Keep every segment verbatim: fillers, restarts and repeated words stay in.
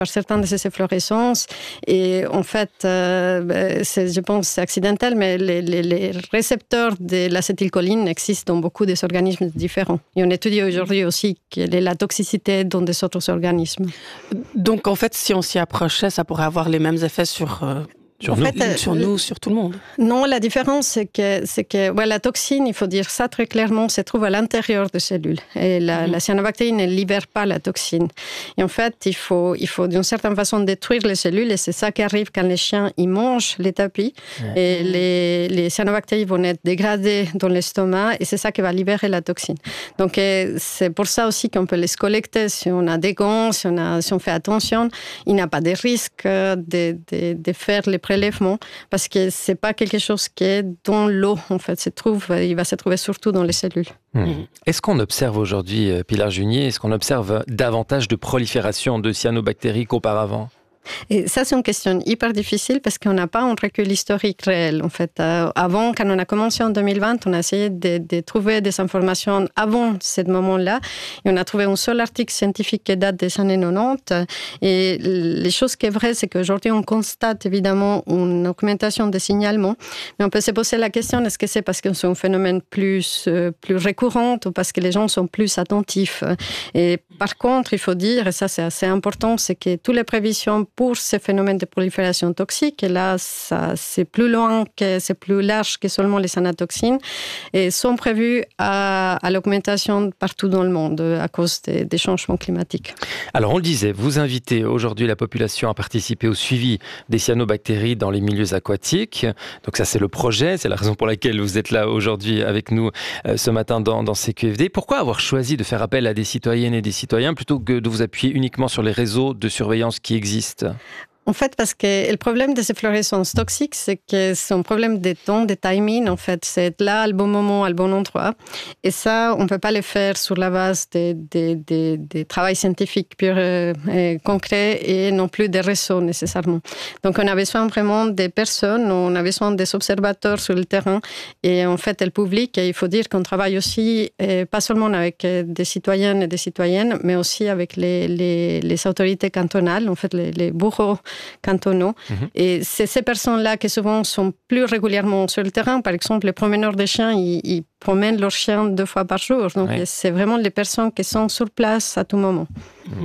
par certaines de ces efflorescences. Et en fait, euh, c'est, je pense que c'est accidentel, mais les, les, les récepteurs de l'acétylcholine existent dans beaucoup des organismes différents. Et on étudie aujourd'hui aussi quelle est la toxicité dans des autres organismes. Donc en fait, si on s'y approchait, ça pourrait avoir les mêmes effets sur... Euh... Sur, nous, fait, sur nous, sur tout le monde. Non, la différence, c'est que, c'est que ouais, la toxine, il faut dire ça très clairement, se trouve à l'intérieur des cellules. Et la, mmh. la cyanobactérie ne libère pas la toxine. Et en fait, il faut, il faut d'une certaine façon détruire les cellules, et c'est ça qui arrive quand les chiens ils mangent les tapis. Mmh. Et les, les cyanobactéries vont être dégradées dans l'estomac, et c'est ça qui va libérer la toxine. Donc, c'est pour ça aussi qu'on peut les collecter si on a des gants, si on, a, si on fait attention. Il n'y a pas de risque de, de, de faire les prélèvement, parce que c'est pas quelque chose qui est dans l'eau, en fait. Se trouve, il va se trouver surtout dans les cellules. Mmh. Est-ce qu'on observe aujourd'hui, Pilar Junier, est-ce qu'on observe davantage de prolifération de cyanobactéries qu'auparavant ? Et ça, c'est une question hyper difficile parce qu'on n'a pas un recul historique réel. En fait, euh, avant, quand on a commencé en deux mille vingt, on a essayé de, de trouver des informations avant ce moment-là. Et on a trouvé un seul article scientifique qui date des années quatre-vingt-dix. Et les choses qui est vraies, c'est qu'aujourd'hui, on constate évidemment une augmentation des signalements. Mais on peut se poser la question, est-ce que c'est parce que c'est un phénomène plus, euh, plus récurrent ou parce que les gens sont plus attentifs? Et par contre, il faut dire, et ça c'est assez important, c'est que toutes les prévisions pour ces phénomènes de prolifération toxique, et là, ça, c'est plus loin, que, c'est plus large que seulement les anatoxines, et sont prévues à, à l'augmentation partout dans le monde à cause des, des changements climatiques. Alors, on le disait, vous invitez aujourd'hui la population à participer au suivi des cyanobactéries dans les milieux aquatiques. Donc ça, c'est le projet, c'est la raison pour laquelle vous êtes là aujourd'hui avec nous euh, ce matin dans, dans C Q F D. Pourquoi avoir choisi de faire appel à des citoyennes et des citoyens plutôt que de vous appuyer uniquement sur les réseaux de surveillance qui existent ? En fait, parce que le problème de ces fluorescences toxiques, c'est que c'est un problème de temps, de timing. En fait, c'est être là, au bon moment, au bon endroit. Et ça, on ne peut pas le faire sur la base des de, de, de travail scientifique pur et concret et non plus des réseaux nécessairement. Donc, on a besoin vraiment des personnes, on a besoin des observateurs sur le terrain. Et en fait, le public, il faut dire qu'on travaille aussi, pas seulement avec des citoyennes et des citoyennes, mais aussi avec les, les, les autorités cantonales, en fait, les, les bureaux cantonaux. Mmh. Et c'est ces personnes-là qui souvent sont plus régulièrement sur le terrain. Par exemple, les promeneurs de chiens, ils, ils promènent leurs chiens deux fois par jour. Donc, oui. C'est vraiment les personnes qui sont sur place à tout moment. Mmh.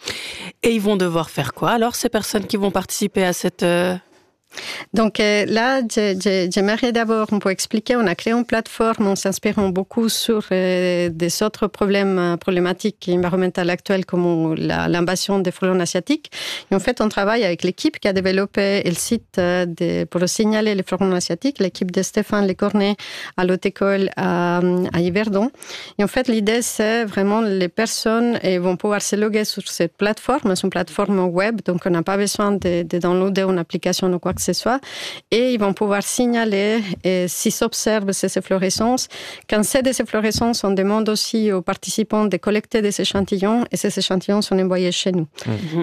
Et ils vont devoir faire quoi alors, ces personnes qui vont participer à cette... Euh... Donc euh, là, je, je, j'aimerais d'abord, on peut expliquer, on a créé une plateforme en s'inspirant beaucoup sur euh, des autres problèmes, euh, problématiques environnementales actuelles comme la, l'invasion des frelons asiatiques. Et en fait, on travaille avec l'équipe qui a développé le site euh, de, pour signaler les frelons asiatiques, l'équipe de Stéphane Lecornet à l'Haute École à, à Yverdon. Et en fait, l'idée, c'est vraiment les personnes et vont pouvoir se loguer sur cette plateforme. C'est une plateforme web, donc on n'a pas besoin de, de downloader une application ou quoi que ce soit, et ils vont pouvoir signaler et s'ils observent ces efflorescences. Quand c'est des efflorescences, on demande aussi aux participants de collecter des échantillons, et ces échantillons sont envoyés chez nous. Mmh.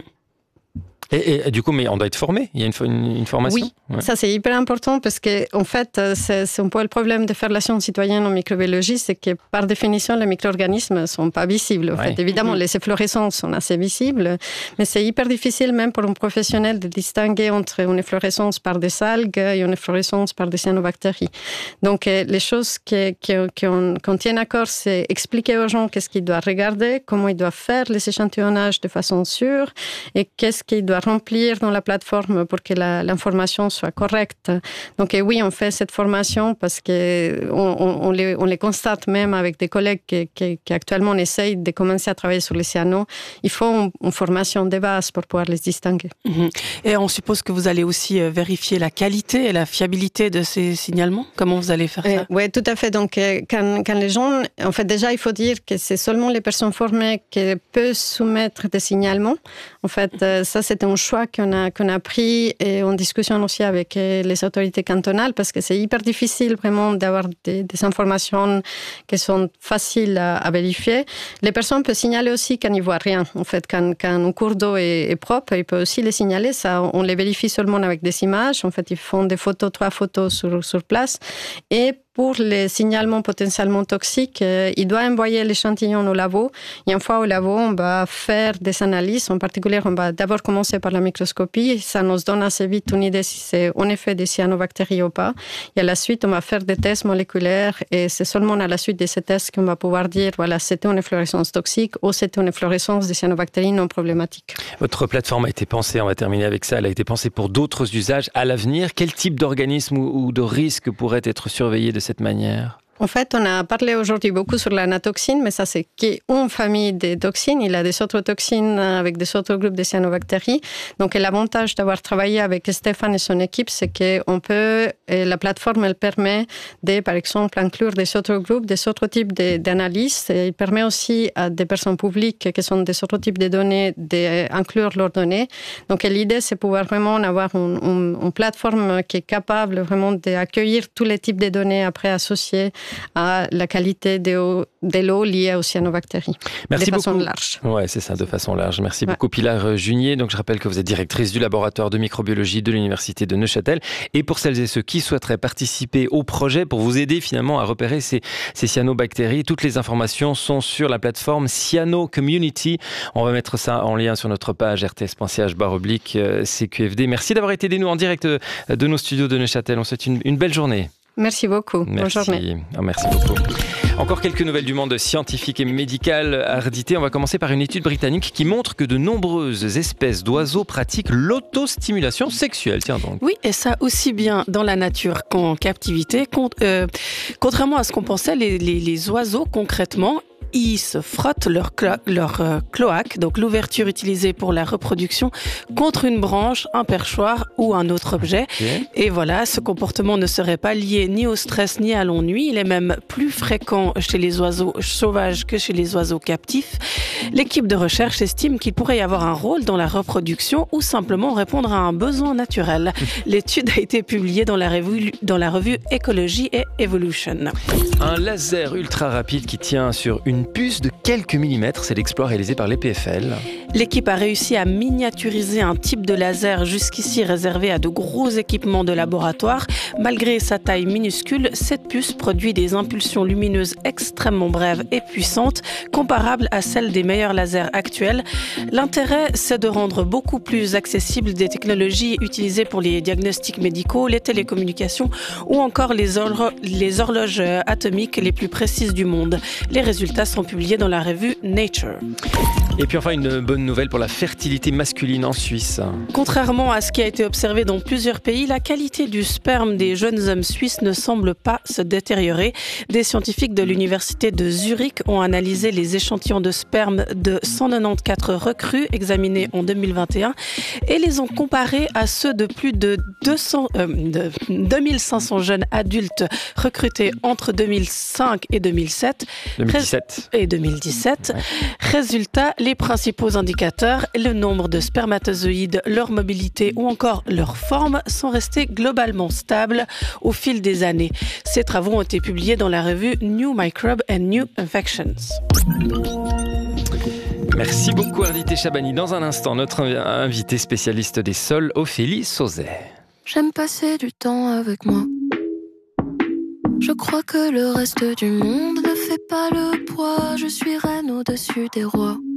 Et, et du coup, mais on doit être formé. Il y a une, une, une formation. Oui, ouais. Ça c'est hyper important parce que en fait, c'est, c'est un peu le problème de faire la science citoyenne en microbiologie, c'est que par définition, les micro-organismes ne sont pas visibles. En ouais. fait, évidemment, mmh. les efflorescences sont assez visibles, mais c'est hyper difficile même pour un professionnel de distinguer entre une efflorescence par des algues et une efflorescence par des cyanobactéries. Donc, les choses qui, qui, qui on, qu'on tient à cœur, c'est expliquer aux gens qu'est-ce qu'ils doivent regarder, comment ils doivent faire les échantillonnages de façon sûre et qu'est-ce qu'ils doivent remplir dans la plateforme pour que la, l'information soit correcte. Donc, et oui, on fait cette formation parce qu'on on, on les, on les constate même avec des collègues qui, qui, qui actuellement essayent de commencer à travailler sur les cyanos. Il faut une, une formation de base pour pouvoir les distinguer. Mmh. Et on suppose que vous allez aussi vérifier la qualité et la fiabilité de ces signalements. Comment vous allez faire ça? Oui, tout à fait. Donc, quand, quand les gens... En fait, déjà, il faut dire que c'est seulement les personnes formées qui peuvent soumettre des signalements. En fait, ça, c'est un choix qu'on a, qu'on a pris et en discussion aussi avec les autorités cantonales parce que c'est hyper difficile vraiment d'avoir des, des informations qui sont faciles à, à vérifier. Les personnes peuvent signaler aussi quand ils ne voient rien. En fait, quand, quand un cours d'eau est, est propre, ils peuvent aussi les signaler. Ça, on les vérifie seulement avec des images. En fait, ils font des photos, trois photos sur, sur place. Et pour les signalements potentiellement toxiques, euh, il doit envoyer l'échantillon au labo. Et une fois au labo, on va faire des analyses. En particulier, on va d'abord commencer par la microscopie. Ça nous donne assez vite une idée si c'est en effet des cyanobactéries ou pas. Et à la suite, on va faire des tests moléculaires. Et c'est seulement à la suite de ces tests qu'on va pouvoir dire, voilà, c'était une efflorescence toxique ou c'était une efflorescence des cyanobactéries non problématiques. Votre plateforme a été pensée, on va terminer avec ça, elle a été pensée pour d'autres usages à l'avenir. Quel type d'organisme ou de risque pourrait être surveillé de cette manière ? En fait, on a parlé aujourd'hui beaucoup sur la natoxine, mais ça, c'est qu'une famille de toxines. Il y a des autres toxines avec des autres groupes de cyanobactéries. Donc, l'avantage d'avoir travaillé avec Stéphane et son équipe, c'est qu'on peut, et la plateforme, elle permet de, par exemple, inclure des autres groupes, des autres types d'analyses. Il permet aussi à des personnes publiques qui sont des autres types de données d'inclure leurs données. Donc, l'idée, c'est pouvoir vraiment avoir une, une, une plateforme qui est capable vraiment d'accueillir tous les types de données après associées à la qualité de, eau, de l'eau liée aux cyanobactéries. Merci de beaucoup. façon large. Oui, c'est ça, de façon large. Merci ouais. beaucoup Pilar Junier. Donc, je rappelle que vous êtes directrice du laboratoire de microbiologie de l'Université de Neuchâtel. Et pour celles et ceux qui souhaiteraient participer au projet, pour vous aider finalement à repérer ces, ces cyanobactéries, toutes les informations sont sur la plateforme Cyano Community. On va mettre ça en lien sur notre page r t s point c h barre oblique C Q F D. Merci d'avoir été nous en direct de nos studios de Neuchâtel. On souhaite une, une belle journée. Merci beaucoup. Merci. Bonne journée. Oh, merci beaucoup. Encore quelques nouvelles du monde scientifique et médical à rediter. On va commencer par une étude britannique qui montre que de nombreuses espèces d'oiseaux pratiquent l'autostimulation sexuelle. Tiens donc. Oui, et ça aussi bien dans la nature qu'en captivité. Euh, contrairement à ce qu'on pensait, les, les, les oiseaux, concrètement, ils se frottent leur, clo- leur euh, cloaque, donc l'ouverture utilisée pour la reproduction, contre une branche, un perchoir ou un autre objet. Okay. Et voilà, ce comportement ne serait pas lié ni au stress ni à l'ennui. Il est même plus fréquent chez les oiseaux sauvages que chez les oiseaux captifs. L'équipe de recherche estime qu'il pourrait y avoir un rôle dans la reproduction ou simplement répondre à un besoin naturel. L'étude a été publiée dans la revue, dans la revue Ecology et Evolution. Un laser ultra rapide qui tient sur une puce de quelques millimètres, c'est l'exploit réalisé par l'E P F L. L'équipe a réussi à miniaturiser un type de laser jusqu'ici réservé à de gros équipements de laboratoire. Malgré sa taille minuscule, cette puce produit des impulsions lumineuses extrêmement brèves et puissantes, comparables à celles des meilleurs lasers actuels. L'intérêt, c'est de rendre beaucoup plus accessibles des technologies utilisées pour les diagnostics médicaux, les télécommunications ou encore les, horlo- les horloges atomiques les plus précises du monde. Les résultats sont publiés dans la revue Nature. Et puis enfin, une bonne nouvelle pour la fertilité masculine en Suisse. Contrairement à ce qui a été observé dans plusieurs pays, la qualité du sperme des jeunes hommes suisses ne semble pas se détériorer. Des scientifiques de l'université de Zurich ont analysé les échantillons de sperme de cent quatre-vingt-quatorze recrues examinés en deux mille vingt et un et les ont comparés à ceux de plus de, deux cents, euh, de deux mille cinq cents jeunes adultes recrutés entre deux mille cinq et deux mille sept. deux mille dix-sept. Et deux mille dix-sept. Ouais. Résultat, les principaux indicateurs, le nombre de spermatozoïdes, leur mobilité ou encore leur forme sont restés globalement stables au fil des années. Ces travaux ont été publiés dans la revue New Microbe and New Infections. Merci beaucoup Ardité Chabani. Dans un instant, notre invité spécialiste des sols, Ophélie Sauzet. J'aime passer du temps avec moi. Je crois que le reste du monde ne fait pas le poids. Je suis reine au-dessus des rois.